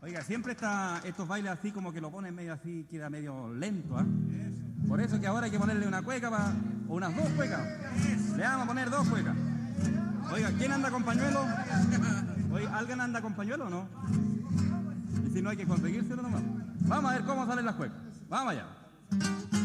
Oiga, siempre estos bailes así como que lo ponen medio así, queda medio lento, ¿ah? Por eso que ahora hay que ponerle una cueca o unas 2 cuecas. Le vamos a poner 2 cuecas. Oiga, ¿quién anda con pañuelo? Oiga, ¿alguien anda con pañuelo o no? Y si no hay que conseguírselo nomás. Vamos a ver cómo salen las cuecas. Vamos allá.